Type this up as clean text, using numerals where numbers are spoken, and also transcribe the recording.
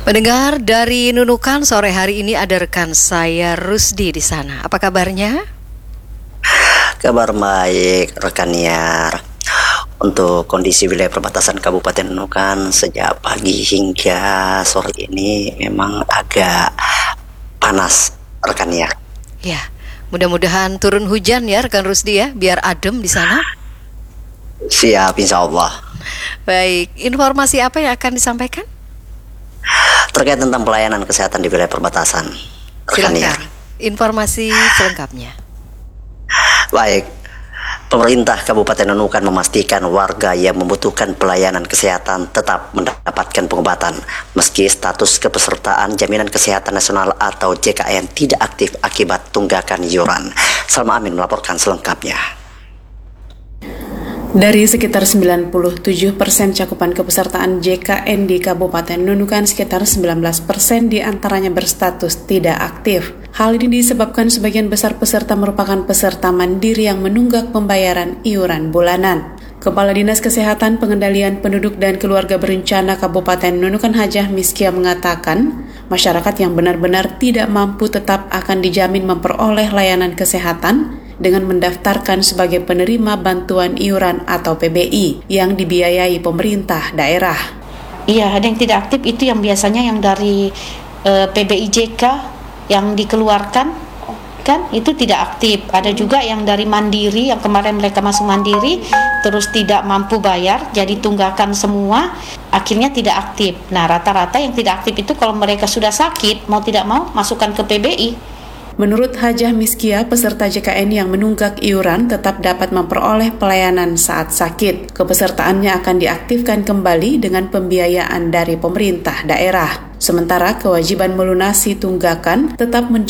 Pendengar dari Nunukan, sore hari ini ada rekan saya Rusdi di sana. Apa kabarnya? Kabar baik rekan Niar. Untuk kondisi wilayah perbatasan Kabupaten Nunukan sejak pagi hingga sore ini memang agak panas rekan Niar. Ya, mudah-mudahan turun hujan ya rekan Rusdi ya, biar adem di sana. Siap, insya Allah. Baik, informasi apa yang akan disampaikan? Terkait tentang pelayanan kesehatan di wilayah perbatasan rekan Niar. Informasi selengkapnya. Baik, pemerintah Kabupaten Nunukan memastikan warga yang membutuhkan pelayanan kesehatan tetap mendapatkan pengobatan meski status kepesertaan Jaminan Kesehatan Nasional atau JKN tidak aktif akibat tunggakan iuran. Salma Amin melaporkan selengkapnya. Dari sekitar 97% cakupan kepesertaan JKN di Kabupaten Nunukan, sekitar 19% diantaranya berstatus tidak aktif. Hal ini disebabkan sebagian besar peserta merupakan peserta mandiri yang menunggak pembayaran iuran bulanan. Kepala Dinas Kesehatan Pengendalian Penduduk dan Keluarga Berencana Kabupaten Nunukan Hajah Miskia mengatakan, masyarakat yang benar-benar tidak mampu tetap akan dijamin memperoleh layanan kesehatan dengan mendaftarkan sebagai penerima bantuan iuran atau PBI yang dibiayai pemerintah daerah. Iya, ada yang tidak aktif itu yang biasanya yang dari PBIJK yang dikeluarkan kan itu tidak aktif. Ada juga yang dari mandiri yang kemarin mereka masuk mandiri terus tidak mampu bayar jadi tunggakan semua akhirnya tidak aktif. Nah, rata-rata yang tidak aktif itu kalau mereka sudah sakit mau tidak mau masukkan ke PBI. Menurut Hajah Miskia, peserta JKN yang menunggak iuran tetap dapat memperoleh pelayanan saat sakit. Kepesertaannya akan diaktifkan kembali dengan pembiayaan dari pemerintah daerah. Sementara kewajiban melunasi tunggakan tetap